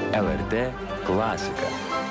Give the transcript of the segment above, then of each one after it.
LRT klasika.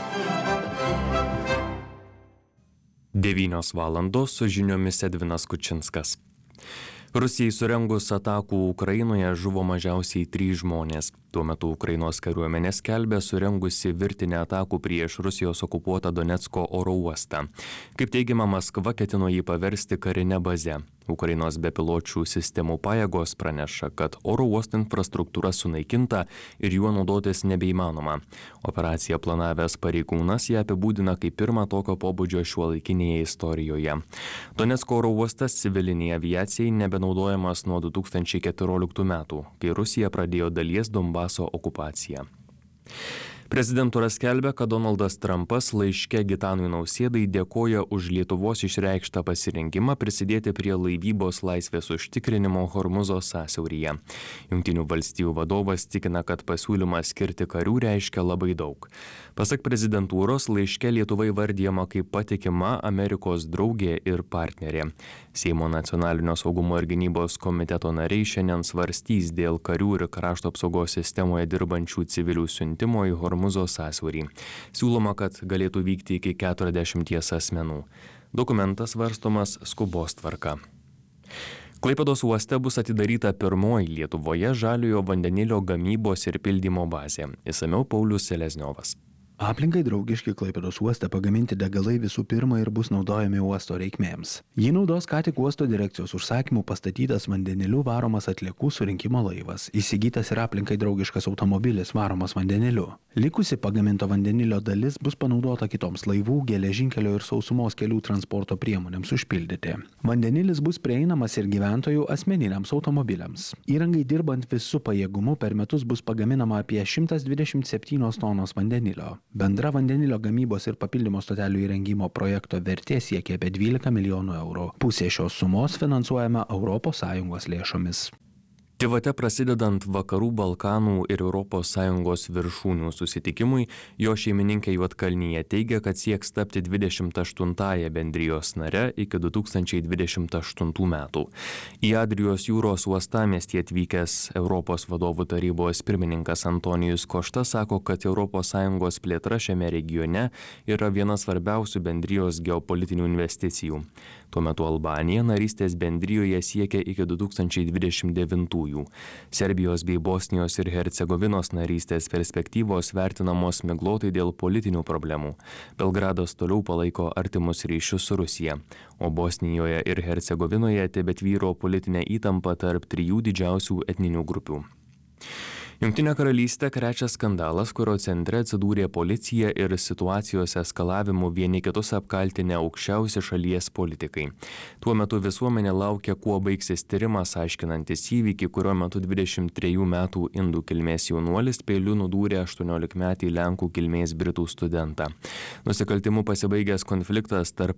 9 valandos su žiniomis Edvinas Kučinskas. Rusijai surengus atakų Ukrainoje žuvo mažiausiai 3 žmonės. Tuo metu Ukrainos kariuomenė skelbia surengusi virtinę atakų prieš Rusijos okupuotą Donecko oro uostą. Kaip teigiama, Maskva ketino jį paversti karinę bazę. Ukrainos bepiločių sistemų pajėgos praneša, kad oro uosto infrastruktūra sunaikinta ir juo naudotis nebeįmanoma. Operaciją planavęs pareigūnas ją apibūdina kaip pirmą tokio pobūdžio šiuolaikinėje istorijoje. Donecko oro uostas civilinei aviacijai nebenaudojamas nuo 2014 metų, kai Rusija pradėjo dalies Donbaso okupaciją. Prezidentūra skelbia, kad Donaldas Trumpas laiške Gitanui Nausėdai dėkoja už Lietuvos išreikštą pasirinkimą prisidėti prie laivybos laisvės užtikrinimo Hormuzo sąsiauryje. Jungtinių valstijų vadovas tikina, kad pasiūlymas skirti karių reiškia labai daug. Pasak prezidentūros, laiške Lietuva įvardijama kaip patikima Amerikos draugė ir partnerė. Seimo nacionalinio saugumo ir gynybos komiteto nariai šiandien svarstys dėl karių ir krašto apsaugos sistemoje dirbančių civilių siuntimo į Hormuzo sąsiaurį. Siūloma, kad galėtų vykti iki 40 asmenų. Dokumentas svarstomas skubos tvarka. Klaipėdos uoste bus atidaryta pirmoji Lietuvoje žaliojo vandenilio gamybos ir pildymo bazė. Išsamiau Paulius Selezniovas. Aplinkai draugiški Klaipėdos uoste pagaminti degalai visų pirma ir bus naudojami uosto reikmėms. Jį naudos ką tik uosto direkcijos užsakymų pastatytas vandeniliu varomas atliekų surinkimo laivas, įsigytas ir aplinkai draugiškas automobilis varomas vandeniliu. Likusi pagaminto vandenilio dalis bus panaudota kitoms laivų, geležinkelio ir sausumos kelių transporto priemonėms užpildyti. Vandenilis bus prieinamas ir gyventojų asmeniniams automobiliams. Įrangai dirbant visų pajėgumų per metus bus pagaminama apie 127 tonos vandenilio. Bendra vandenilio gamybos ir papildymo stotelių įrengimo projekto vertė siekia apie 12 milijonų eurų. Pusė šios sumos finansuojama ES lėšomis. Tivate prasidedant Vakarų Balkanų ir ES viršūnių susitikimui, jo šeimininkė Juodkalnyje teigia, kad sieks tapti 28-ąją bendrijos nare iki 2028 metų. Į Adrijos jūros uostamiestį atvykęs Europos vadovų tarybos pirmininkas Antonijus Košta sako, kad ES plėtra šiame regione yra viena svarbiausių bendrijos geopolitinių investicijų. Tuo metu Albanija narystės bendrijoje siekia iki 2029. Serbijos bei Bosnijos ir Hercegovinos narystės perspektyvos vertinamos miglotai dėl politinių problemų. Belgradas toliau palaiko artimus ryšius su Rusija, o Bosnijoje ir Hercegovinoje tebetvyro politinė įtampa tarp 3 didžiausių etninių grupių. Jungtinę karalystę krečia skandalas, kurio centre atsidūrė policija ir situacijos eskalavimu vieni kitus apkaltinę aukščiausi šalies politikai. Tuo metu visuomenė laukia, kuo baigsis tyrimas, aiškinantis įvykį, kurio metu 23 metų indų kilmės jaunuolis peiliu nudūrė 18-metį lenkų kilmės britų studentą. Nusikaltimu pasibaigęs konfliktas tarp